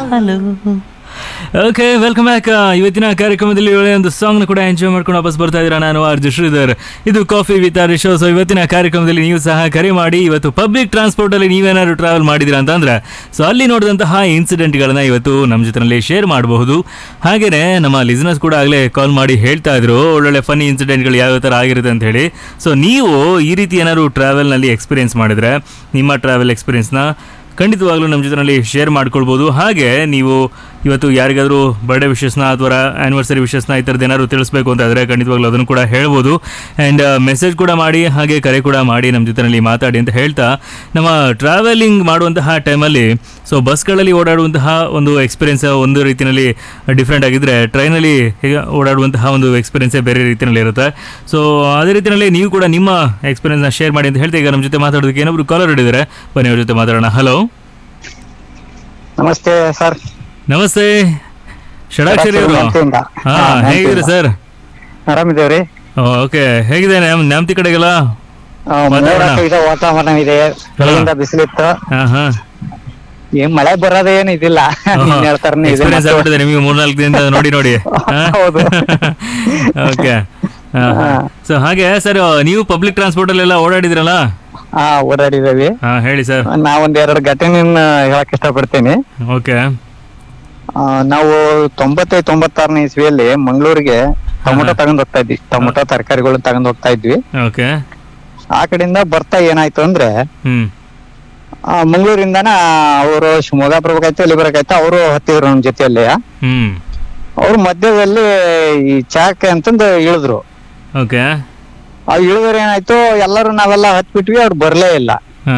Hello. Okay, welcome back. ಇವತ್ತಿನ ಕಾರ್ಯಕ್ರಮದಲ್ಲಿ ಒಳ್ಳೆಯ ಒಂದು ಸಾಂಗ್ನ ಕೂಡ ಎಂಜಾಯ್ ಮಾಡ್ಕೊಂಡು ವಾಪಸ್ ಬರ್ತಾ ಇದ್ದೀರಾ. ನಾನು ಆರ್ಜೆ ಶ್ರೀಧರ್, ಇದು coffee with R show. So ಇವತ್ತಿನ ಕಾರ್ಯಕ್ರಮದಲ್ಲಿ ನೀವು ಸಹ ಕರೆ ಮಾಡಿ ಇವತ್ತು ಪಬ್ಲಿಕ್ ಟ್ರಾನ್ಸ್ಪೋರ್ಟಲ್ಲಿ ನೀವೇನಾದ್ರು ಟ್ರಾವೆಲ್ ಮಾಡಿದ್ದೀರಾ ಅಂತಂದ್ರೆ ಸೊ ಅಲ್ಲಿ ನೋಡಿದಂತಹ ಇನ್ಸಿಡೆಂಟ್ಗಳನ್ನ ಇವತ್ತು ನಮ್ಮ ಜೊತೆನಲ್ಲಿ ಶೇರ್ ಮಾಡಬಹುದು. ಹಾಗೆಯೇ ನಮ್ಮ ಲಿಸನರ್ಸ್ ಕೂಡ ಆಗಲೇ ಕಾಲ್ ಮಾಡಿ ಹೇಳ್ತಾ ಇದ್ರು ಒಳ್ಳೊಳ್ಳೆ ಫನ್ನಿ ಇನ್ಸಿಡೆಂಟ್ಗಳು ಯಾವ ಥರ ಆಗಿರುತ್ತೆ ಅಂತ ಹೇಳಿ. ಸೊ ನೀವು ಈ ರೀತಿ ಏನಾದ್ರು ಟ್ರಾವೆಲ್ನಲ್ಲಿ ಎಕ್ಸ್ಪೀರಿಯೆನ್ಸ್ ಮಾಡಿದರೆ ನಿಮ್ಮ ಟ್ರಾವೆಲ್ ಎಕ್ಸ್ಪೀರಿಯೆನ್ಸ್ನ ಖಂಡಿತವಾಗ್ಲೂ ನಮ್ಮ ಜೊತೆನಲ್ಲಿ ಶೇರ್ ಮಾಡ್ಕೊಳ್ಬೋದು. ಹಾಗೆ ನೀವು ಇವತ್ತು ಯಾರಿಗಾದರೂ ಬರ್ಡೇ ವಿಶಸ್ನ ಅಥವಾ ಆ್ಯನಿವರ್ಸರಿ ವಿಶಸ್ನ ಈ ಥರದ್ದು ಏನಾದ್ರು ತಿಳಿಸ್ಬೇಕು ಅಂತ ಆದರೆ ಖಂಡಿತವಾಗ್ಲೂ ಅದನ್ನು ಕೂಡ ಹೇಳ್ಬೋದು. ಆ್ಯಂಡ್ ಮೆಸೇಜ್ ಕೂಡ ಮಾಡಿ, ಹಾಗೆ ಕರೆ ಕೂಡ ಮಾಡಿ ನಮ್ಮ ಜೊತೆನಲ್ಲಿ ಮಾತಾಡಿ ಅಂತ ಹೇಳ್ತಾ, ನಮ್ಮ ಟ್ರಾವೆಲಿಂಗ್ ಮಾಡುವಂತಹ ಟೈಮಲ್ಲಿ ಸೊ ಬಸ್ಗಳಲ್ಲಿ ಓಡಾಡುವಂತಹ ಒಂದು ಎಕ್ಸ್ಪೀರಿಯೆನ್ಸ್ ಒಂದು ರೀತಿಯಲ್ಲಿ ಡಿಫ್ರೆಂಟ್ ಆಗಿದ್ದರೆ ಟ್ರೈನಲ್ಲಿ ಓಡಾಡುವಂತಹ ಒಂದು ಎಕ್ಸ್ಪೀರಿಯೆನ್ಸೇ ಬೇರೆ ರೀತಿಯಲ್ಲಿ ಇರುತ್ತೆ. ಸೊ ಅದೇ ರೀತಿಯಲ್ಲಿ ನೀವು ಕೂಡ ನಿಮ್ಮ ಎಕ್ಸ್ಪೀರಿಯೆನ್ಸ್ನ ಶೇರ್ ಮಾಡಿ ಅಂತ ಹೇಳ್ತಾ ಈಗ ನಮ್ಮ ಜೊತೆ ಮಾತಾಡೋದಕ್ಕೆ ಏನೊಬ್ರು ಕಾಲರ್ ಹಿಡಿದರೆ ಬನ್ನಿ ಅವ್ರ ಜೊತೆ ಮಾತಾಡೋಣ. ಹಲೋ, ನಮಸ್ತೆ ಸರ್. ನಮಸ್ತೆ, ಷಡಾಕ್ಷರಿ ಅವರು. ಹೇಗಿದ್ದೀರಿ ಸರ್? ಆರಾಮಿದೇವ್ರಿ. ಓಕೆ, ಹೇಗಿದೆ ನ್ಯಾಮತಿ ಕಡೆಗೆಲ್ಲ ವಾತಾವರಣ ಇದೆ, ಬೆಳಗಿಂದ ಬಿಸಿಲಿತ್ತು. ಏನ್ ಮಳೆ ಬರೋದೇ ಏನು ಇದಿಲ್ಲ. ನಿಮಗೆ 3-4 ದಿನದಿಂದ ನೋಡಿ. ಹೌದು. ಓಕೆ, ಸೊ ಹಾಗೆ ಸರ್ ನೀವು ಪಬ್ಲಿಕ್ ಟ್ರಾನ್ಸ್ಪೋರ್ಟ್ ಅಲ್ಲೆಲ್ಲ ಓಡಾಡಿದ್ರಲ್ಲ? ಓಡಾಡಿದೇವಿ. ಹೇಳಿ ಸರ್. ನಾವೊಂದ್ 2 ಘಟನೆಯನ್ನ ಹೇಳಕ್ ಇಷ್ಟಪಡ್ತೀನಿ. ಓಕೆ. ನಾವು 95-96ನೇ ಇಸ್ವಿಯಲ್ಲಿ ಮಂಗಳೂರಿಗೆ ಟೊಮೊಟೊ ತಗೊಂಡ್ ಹೋಗ್ತಾ ಇದ್ವಿ. ಟೊಮೊಟೊ ತರಕಾರಿಗಳನ್ನ ತಗೊಂಡ್ ಹೋಗ್ತಾ ಇದ್ವಿ. ಓಕೆ. ಆ ಕಡೆಯಿಂದ ಬರ್ತಾ ಏನಾಯ್ತು ಅಂದ್ರೆ ಮಂಗಳೂರಿಂದಾನ ಅವರು ಶಿವಮೊಗ್ಗ ಬರ್ಬೇಕಾಯ್ತು, ಇಲ್ಲಿ ಬರಕಾಯ್ತು. ಅವರು ಹತ್ತಿದ್ರು ನಮ್ ಜೊತೆಯಲ್ಲಿ. ಅವ್ರು ಮಧ್ಯದಲ್ಲಿ ಈ ಚಾಕೆ ಅಂತಂದು ಇಳಿದ್ರು. ಓಕೆ. ಅವ್ರು ಇಳಿದ್ರೆ ಏನಾಯ್ತು, ಎಲ್ಲರೂ ನಾವೆಲ್ಲ ಹತ್ಬಿಟ್ವಿ, ಅವ್ರು ಬರ್ಲೇ ಇಲ್ಲ.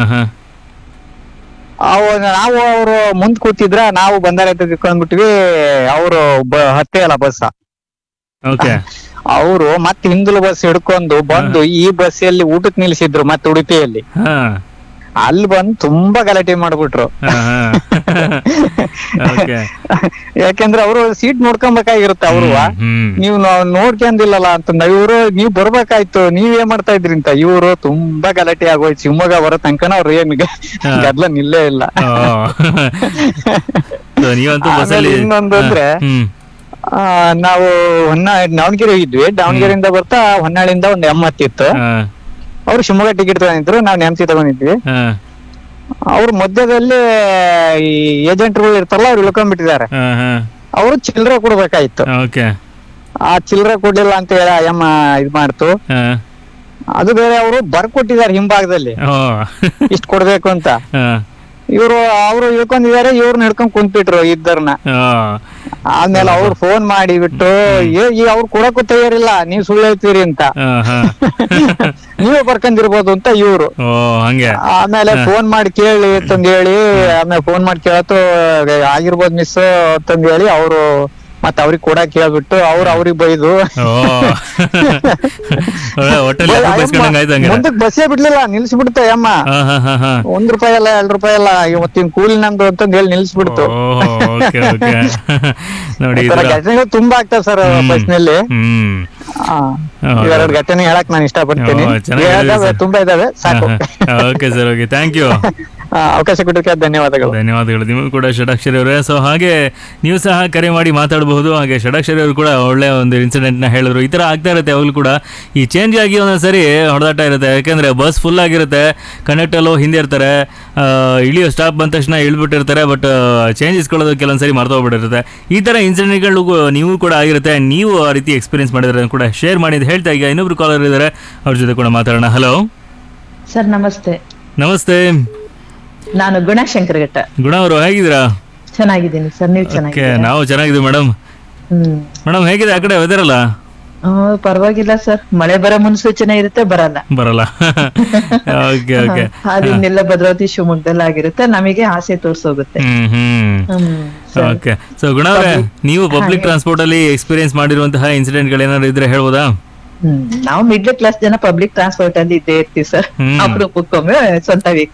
ನಾವು ಅವರು ಮುಂದ್ ಕೂತಿದ್ರ, ನಾವು ಬಂದಾರ ತಿಳ್ಕೊಂಡ್ಬಿಟ್ವಿ. ಅವರು ಹತ್ತೇ ಇಲ್ಲ ಬಸ್. ಅವರು ಮತ್ತೆ ಹಿಂದಲು ಬಸ್ ಹಿಡ್ಕೊಂಡು ಬಂದು ಈ ಬಸ್ಸಲ್ಲಿ ಊಟಕ್ಕೆ ನಿಲ್ಸಿದ್ರು ಮತ್ತೆ ಉಡುಪಿಯಲ್ಲಿ. ಅಲ್ಲಿ ಬಂದು ತುಂಬಾ ಗಲಾಟೆ ಮಾಡ್ಬಿಟ್ರು. ಯಾಕೆಂದ್ರೆ ಅವರು ಸೀಟ್ ನೋಡ್ಕೊಬೇಕಾಗಿರುತ್ತೆ. ಅವರು ನೀವು ನೋಡ್ಕೊಂಡಿಲ್ಲಲ್ಲ ಅಂತಂದ, ಇವ್ರು ನೀವ್ ಬರ್ಬೇಕಾಯ್ತು, ನೀವ್ ಏನ್ ಮಾಡ್ತಾ ಇದ್ರಿ ಅಂತ. ಇವ್ರು ತುಂಬಾ ಗಲಾಟೆ ಆಗೋಯ್ತು. ಶಿವಮೊಗ್ಗ ಬರೋ ತನಕನ ಅವ್ರು ಏನ್ ಗದ್ಲ ನಿಲ್ಲೇ ಇಲ್ಲ. ಇನ್ನೊಂದು ಅಂದ್ರೆ ನಾವು ದಾವಣಗೆರೆ ಹೋಗಿದ್ವಿ. ದಾವಣಗೆರೆಯಿಂದ ಬರ್ತಾ ಹೊನ್ನಾಳಿಂದ ಒಂದ್ ಹತ್ತಿತ್ತು. ಅವ್ರು ಶಿವಮೊಗ್ಗ ಟಿಕೆಟ್ ತಗೊಂಡಿದ್ರು, ನಾವ್ ನ್ಯಾಮತಿ ತಗೊಂಡಿದ್ವಿ. ಅವ್ರ ಮಧ್ಯದಲ್ಲಿ ಈ ಏಜೆಂಟ್ಗಳು ಇರ್ತಾರಲ್ಲ, ಅವ್ರು ಇಳ್ಕೊಂಡ್ಬಿಟ್ಟಿದ್ದಾರೆ. ಅವ್ರು ಚಿಲ್ಲರೆ ಕೊಡ್ಬೇಕಾಯ್ತು. ಆ ಚಿಲ್ಲರೆ ಕೊಡ್ಲಿಲ್ಲ ಅಂತ ಹೇಳಿ ಅಯ್ಯಮ್ಮ ಇದ್ ಮಾಡ್ತು. ಅದು ಬೇರೆ ಅವರು ಬರ್ಕೊಟ್ಟಿದ್ದಾರೆ ಹಿಂಭಾಗದಲ್ಲಿ ಇಷ್ಟ ಕೊಡ್ಬೇಕು ಅಂತ. ಅವ್ರು ಇಳ್ಕೊಂಡಿದ್ದಾರೆ, ಇವ್ರನ್ನ ಹಿಡ್ಕೊಂಡ್ ಕುಂತ್ಬಿಟ್ರು ಇದ್ದರ್ನ. ಆಮೇಲೆ ಅವ್ರು ಫೋನ್ ಮಾಡಿ ಬಿಟ್ಟು ಅವ್ರು ಕೊಡಕ್ಕೂ ತಯಾರಿಲ್ಲ, ನೀವ್ ಸುಳ್ಳು ಹೇಳ್ತೀರಿ ಅಂತ. ನೀವೇ ಬರ್ಕೊಂಡಿರ್ಬೋದು ಅಂತ ಇವ್ರು. ಆಮೇಲೆ ಫೋನ್ ಮಾಡಿ ಕೇಳಿ ಅಂತಂದ್ ಹೇಳಿ, ಆಮೇಲೆ ಫೋನ್ ಮಾಡಿ ಕೇಳತ್ತು ಆಗಿರ್ಬೋದು ಮಿಸ್ ಅಂತಂದ್ ಹೇಳಿ ಅವ್ರು ಮತ್ತ ಅವ್ರಿಗೆ ಕೂಡ ಕೇಳ್ಬಿಟ್ಟು ಅವ್ರಿಗೆ ಬೈದು ಮುಂದಕ್ ಬಸ್ಸೇ ಬಿಡ್ಲಿಲ್ಲ, ನಿಲ್ಸ್ಬಿಡ್ತ ಅಮ್ಮ. ₹1 ಅಲ್ಲ ₹2 ಅಲ್ಲ, ಇವತ್ತಿನ ಕೂಲಿ ನಮ್ದು ಅಂತಂದ್ ಹೇಳಿ ನಿಲ್ಸ್ಬಿಡ್ತು. ಘಟನೆಗಳು ತುಂಬಾ ಆಗ್ತಾವ ಸರ್ ಬಸ್ನಲ್ಲಿ. 2 ಘಟನೆ ಹೇಳಕ್ ನಾನು ಇಷ್ಟಪಡ್ತೀನಿ. ತುಂಬಾ ಇದಾವೆ, ಸಾಕು. Okay sir, okay, thank you. ಅವಕಾಶ ಕೊಟ್ಟಕ್ಕೆ ಧನ್ಯವಾದಗಳು. ನಿಮಗೂ ಕೂಡ ಷಡಾಕ್ಷರಿ ಅವರೇ. ಸೊ ಹಾಗೆ ನೀವು ಸಹ ಕರೆ ಮಾಡಿ ಮಾತಾಡಬಹುದು. ಹಾಗೆ ಷಡಾಕ್ಷರಿ ಅವರು ಕೂಡ ಒಳ್ಳೆ ಒಂದು ಇನ್ಸಿಡೆಂಟ್ನ ಹೇಳಿದ್ರು. ಈ ಥರ ಆಗ್ತಾ ಇರುತ್ತೆ ಯಾವಾಗಲೂ ಕೂಡ. ಈ ಚೇಂಜ್ ಆಗಿ ಒಂದೊಂದ್ಸರಿ ಹೊಡೆದಾಟ ಇರುತ್ತೆ. ಯಾಕೆಂದರೆ ಬಸ್ ಫುಲ್ ಆಗಿರುತ್ತೆ, ಕಂಡಕ್ಟರ್ಲು ಹಿಂದೆ ಇರ್ತಾರೆ, ಇಳಿಯೋ ಸ್ಟಾಪ್ ಬಂದ ತಕ್ಷಣ ಇಳ್ಬಿಟ್ಟಿರ್ತಾರೆ. But change ಇಸ್ಕೊಳ್ಳೋದು ಕೆಲವೊಂದ್ಸರಿ ಮರ್ತೋಗ್ಬಿಟ್ಟಿರುತ್ತೆ. ಈ ಥರ ಇನ್ಸಿಡೆಂಟ್ಗಳು ನೀವು ಕೂಡ ಆಗಿರುತ್ತೆ. ನೀವು ಆ ರೀತಿ ಎಕ್ಸ್ಪೀರಿಯನ್ಸ್ ಮಾಡಿದ್ರೆ ಕೂಡ ಶೇರ್ ಮಾಡಿ ಅಂತ ಹೇಳ್ತಾ ಈಗ ಇನ್ನೊಬ್ರು ಕಾಲರ್ ಇದ್ದಾರೆ, ಅವ್ರ ಜೊತೆ ಕೂಡ ಮಾತಾಡೋಣ. ಹಲೋ ಸರ್, ನಮಸ್ತೆ. ನಮಸ್ತೆ, ನಾನು ಗುಣಶಂಕರಘಟ್ಟ. ಗುಣ ಅವರು ಹೇಗಿದ್ದೀರಾ? ಚೆನ್ನಾಗಿದ್ದೀನಿ ಸರ್, ನೀವು ಚೆನ್ನಾಗಿದ್ದೀರಾ? ನಾವು ಚೆನ್ನಾಗಿದ್ದೀವಿ ಮೇಡಮ್. ಮೇಡಮ್ ಹೇಗಿದೆ ಆ ಕಡೆ ವೆದರ್ ಎಲ್ಲ? ಪರವಾಗಿಲ್ಲ ಸರ್, ಮಳೆ ಬರೋ ಮುನ್ಸೂಚನೆ ಇರುತ್ತೆ, ಬರಲ್ಲ. Okay okay. ಅದನ್ನೆಲ್ಲ ಭದ್ರಾವತಿ ಶಿವಮೊಗ್ಗದಲ್ಲಿ ಆಗಿರುತ್ತೆ, ನಮಗೆ ಆಸೆ ತೋರ್ಸೋಗುತ್ತೆ. ಓಕೆ. ಸೊ ಗುಣ ಅವರೇ, ನೀವು ಪಬ್ಲಿಕ್ ಟ್ರಾನ್ಸ್ಪೋರ್ಟ್ ಅಲ್ಲಿ ಎಕ್ಸ್ಪೀರಿಯನ್ಸ್ ಮಾಡಿರುವಂತಹ ಇನ್ಸಿಡೆಂಟ್ ಗಳೇನಾದ್ರು ಇದ್ರೆ ಹೇಳ್ಬೋದಾ? ನಾವು ಮಿಡ್ಲ್ ಕ್ಲಾಸ್ ಜನ ಪಬ್ಲಿಕ್ ಟ್ರಾನ್ಸ್ಪೋರ್ಟ್ ಅಲ್ಲಿ ಇದ್ದೇ ಇರ್ತೀವಿ ಸರ್. ಅಪರೂಪಕ್ಕೊಮ್ಮೆ ಸ್ವಂತ ವೆಹಿಕಲ್